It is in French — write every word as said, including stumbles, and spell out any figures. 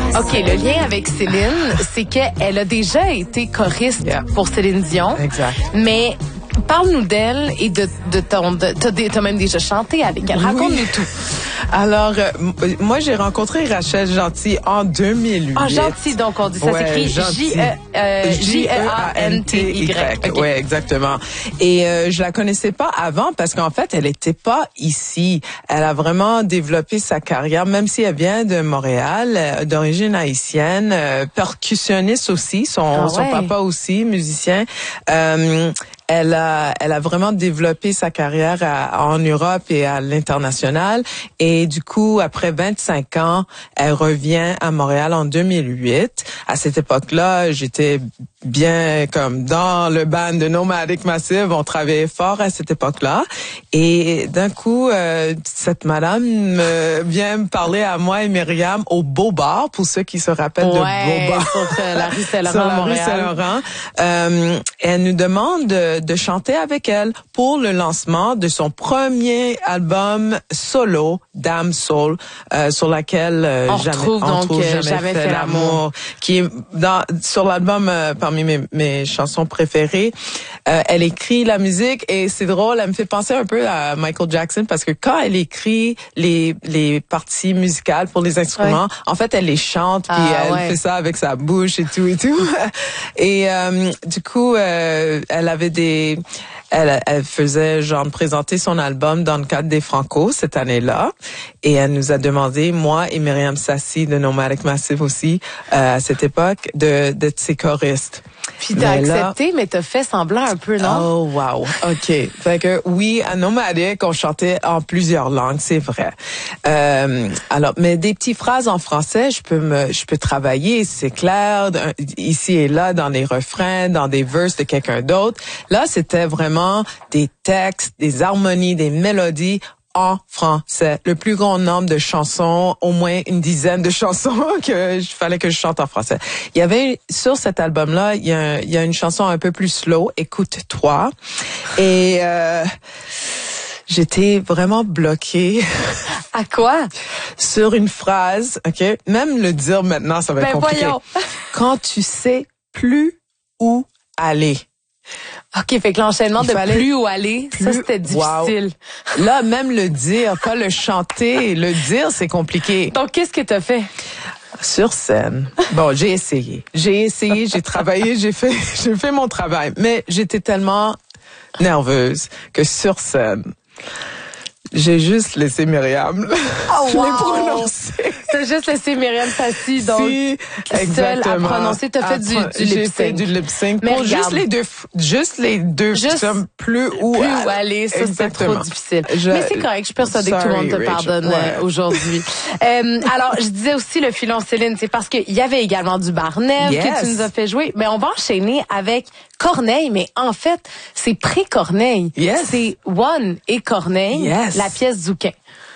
OK, le lien avec Céline, c'est qu'elle a déjà été choriste yeah. pour Céline Dion. Exact. Mais parle-nous d'elle et de, de ton... De, t'as, t'as même déjà chanté avec elle. Oui. Raconte-nous tout. Alors, euh, moi, j'ai rencontré Rachel Gentil en deux mille huit. Ah, Gentil, donc on dit. Ça ouais, s'écrit J E A N T Y. Okay. Oui, exactement. Et euh, je la connaissais pas avant parce qu'en fait, elle était pas ici. Elle a vraiment développé sa carrière, même si elle vient de Montréal, euh, d'origine haïtienne, euh, percussionniste aussi, son, ah ouais. son papa aussi, musicien. Euh, Elle a, elle a vraiment développé sa carrière à, en Europe et à l'international. Et du coup, après vingt-cinq ans, elle revient à Montréal en deux mille huit. À cette époque-là, j'étais bien comme dans le band de Nomadic Massive. On travaillait fort à cette époque-là. Et d'un coup, euh, cette madame euh, vient me parler à moi et Myriam au Beau Bar, pour ceux qui se rappellent ouais, de Beau Bar. Sur euh, la rue Saint-Laurent, sur la Montréal. rue Saint-Laurent. Euh, elle nous demande de, de chanter avec elle pour le lancement de son premier album solo, Damn Soul, euh, sur laquelle euh, on jamais, retrouve on donc trouve euh, jamais, jamais fait, fait l'amour, l'amour, qui est dans sur l'album euh, parmi mes, mes chansons préférées. Euh, elle écrit la musique et c'est drôle, elle me fait penser un peu à Michael Jackson parce que quand elle écrit les les parties musicales pour les instruments, ouais. en fait elle les chante puis ah, elle ouais. fait ça avec sa bouche et tout et tout. Et euh, du coup, euh, elle avait des Elle, elle faisait genre présenter son album dans le cadre des Franco cette année-là, et elle nous a demandé, moi et Myriam Sassi de Nomadic Massive aussi, euh, à cette époque, de d'être ses choristes. Puis t'as mais accepté, là, mais t'as fait semblant un peu, non? Oh, wow. OK. Fait que oui, à Nomadic, on chantait en plusieurs langues, c'est vrai. Euh, alors, mais des petites phrases en français, je peux me, je peux travailler, c'est clair, ici et là, dans les refrains, dans des verses de quelqu'un d'autre. Là, c'était vraiment des textes, des harmonies, des mélodies en français. Le plus grand nombre de chansons, au moins une dizaine de chansons que je fallait que je chante en français. Il y avait, sur cet album-là, il y a, il y a une chanson un peu plus slow, Écoute-toi. Et, euh, j'étais vraiment bloquée. À quoi? Sur une phrase, OK? Même le dire maintenant, ça va être ben compliqué. Voyons. Quand tu sais plus où aller. OK, fait que l'enchaînement de plus où aller, plus, ça, c'était difficile. Wow. Là, même le dire, pas le chanter, le dire, c'est compliqué. Donc, qu'est-ce que t'as fait? Sur scène. Bon, j'ai essayé. J'ai essayé, j'ai travaillé, j'ai fait, j'ai fait mon travail. Mais j'étais tellement nerveuse que sur scène, j'ai juste laissé Myriam oh, wow. les prononcer. T'as juste laissé Myriam Sassi, donc si, seule à prononcer. T'as fait du, du J'ai lip-sync. fait du lip-sync pour juste les deux, juste les deux, juste plus où plus où aller. Ça, c'est trop difficile. Je, Mais c'est correct, je suis persuadée que tout le monde te pardonne ouais. aujourd'hui. euh, alors, je disais aussi le filon Céline, c'est parce qu'il y avait également du Barnève yes. que tu nous as fait jouer. Mais on va enchaîner avec Corneille, mais en fait, c'est pré-Corneille. Yes. C'est One et Corneille, yes. la pièce Zouquin.